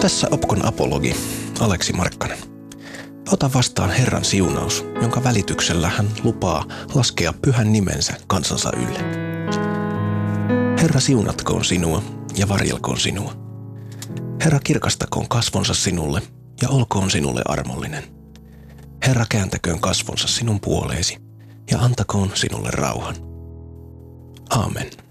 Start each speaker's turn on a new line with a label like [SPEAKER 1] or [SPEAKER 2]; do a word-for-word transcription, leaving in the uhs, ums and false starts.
[SPEAKER 1] Tässä Opkon apologi, Aleksi Markkanen. Ota vastaan Herran siunaus, jonka välityksellä hän lupaa laskea pyhän nimensä kansansa ylle. Herra siunatkoon sinua ja varjelkoon sinua. Herra kirkastakoon kasvonsa sinulle ja olkoon sinulle armollinen. Herra kääntäköön kasvonsa sinun puoleesi ja antakoon sinulle rauhan. Aamen.